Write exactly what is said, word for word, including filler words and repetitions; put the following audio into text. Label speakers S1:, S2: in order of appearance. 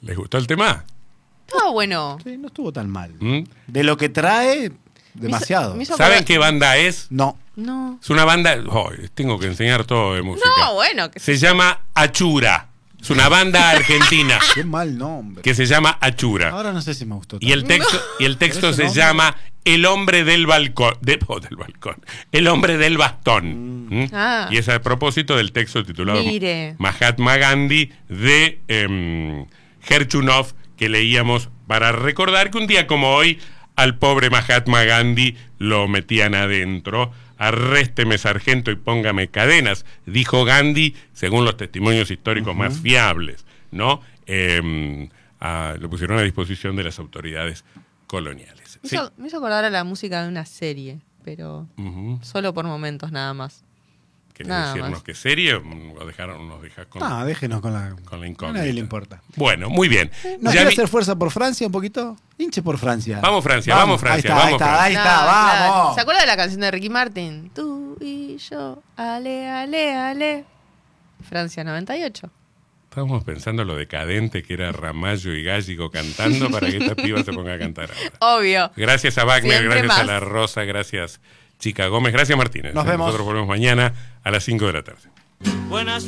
S1: ¿Les gustó el tema?
S2: Todo bueno.
S3: Sí, no estuvo tan mal.
S1: ¿Mm?
S3: De lo que trae, demasiado.
S2: Me hizo- me hizo
S1: ¿Saben
S2: acordar-
S1: qué banda es?
S3: No.
S2: No.
S1: Es una banda... Oh, tengo que enseñar todo de música.
S2: No, bueno. Que
S1: Se llama Achura. Es una banda argentina
S3: Qué mal nombre.
S1: que se llama Achura.
S3: Ahora no sé si me gustó.
S1: Y el
S3: tanto.
S1: texto, y el texto
S3: Pero
S1: se
S3: ese nombre-
S1: llama El hombre del balcón. De, oh, del balcón. El hombre del bastón. ¿Mm?
S2: Ah.
S1: Y es a propósito del texto titulado
S2: Mire.
S1: Mahatma Gandhi de eh, Gerchunov, que leíamos para recordar que un día como hoy al pobre Mahatma Gandhi lo metían adentro. Arrésteme, sargento, y póngame cadenas, dijo Gandhi, según los testimonios históricos uh-huh. más fiables, ¿no? Eh, a, lo pusieron a disposición de las autoridades coloniales.
S2: Me
S1: Sí.
S2: hizo, me hizo acordar a la música de una serie, pero
S1: Uh-huh.
S2: solo por momentos nada más.
S1: ¿Querés
S2: Nada
S1: decirnos
S2: más.
S1: qué serie o dejaron, nos dejas con,
S3: Ah, déjenos con la,
S1: con la
S3: a
S1: incógnita?
S3: nadie le importa.
S1: Bueno, muy bien.
S3: ¿No
S1: Ya
S3: quiere
S1: vi-
S3: hacer fuerza por Francia un poquito? Hinche por Francia.
S1: Vamos, Francia, vamos, Francia,
S3: ahí está,
S1: vamos, Francia.
S3: Ahí está, ahí
S2: Claro,
S3: está,
S2: claro.
S3: vamos.
S2: ¿Se acuerda de la canción de Ricky Martin? Tú y yo, ale, ale, ale. Francia noventa y ocho.
S1: Estábamos pensando lo decadente que era Ramallo y Gállico cantando para que esta piba se ponga a cantar ahora.
S2: Obvio.
S1: Gracias a Wagner,
S2: Siempre
S1: gracias a
S2: más.
S1: La Rosa, gracias Chica Gómez, gracias Martínez.
S3: Nos vemos.
S1: Nosotros volvemos mañana a las cinco de la tarde.
S4: Buenas